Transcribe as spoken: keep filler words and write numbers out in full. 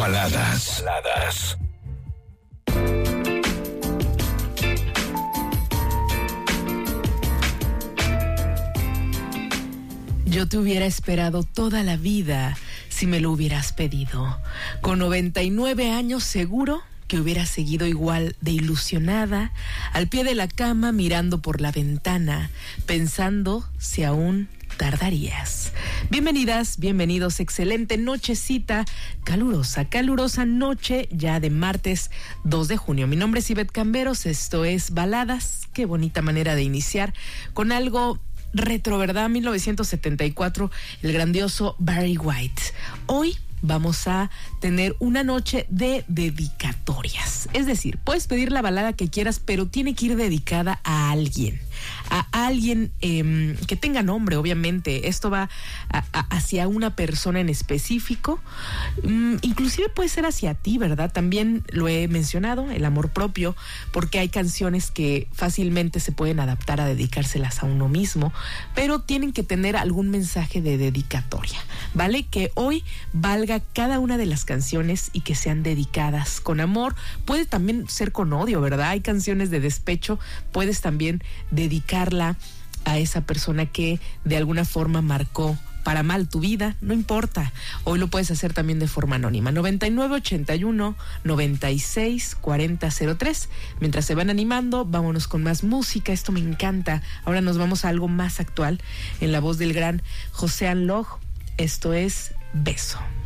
Baladas. Baladas. Yo te hubiera esperado toda la vida si me lo hubieras pedido. Con noventa y nueve años seguro que hubiera seguido igual de ilusionada, al pie de la cama mirando por la ventana, pensando si aún tardarías. Bienvenidas, bienvenidos, excelente nochecita, calurosa, calurosa noche ya de martes dos de junio. Mi nombre es Ivette Camberos, esto es Baladas. Qué bonita manera de iniciar con algo retro, ¿verdad? mil novecientos setenta y cuatro, el grandioso Barry White. Hoy vamos a tener una noche de dedicatorias. Es decir, puedes pedir la balada que quieras, pero tiene que ir dedicada a alguien. A alguien eh, que tenga nombre, obviamente. Esto va a, a, hacia una persona en específico. Mm, inclusive puede ser hacia ti, ¿verdad? También lo he mencionado, el amor propio, porque hay canciones que fácilmente se pueden adaptar a dedicárselas a uno mismo, pero tienen que tener algún mensaje de dedicatoria, ¿vale? Que hoy valga cada una de las canciones y que sean dedicadas con amor. Puede también ser con odio, ¿verdad? Hay canciones de despecho, puedes también dedicarla a esa persona que de alguna forma marcó para mal tu vida, no importa. Hoy lo puedes hacer también de forma anónima. noventa y nueve ochenta y uno noventa y seis cuarenta cero tres. Mientras se van animando, vámonos con más música. Esto me encanta. Ahora nos vamos a algo más actual en la voz del gran José Anloj. Esto es Beso.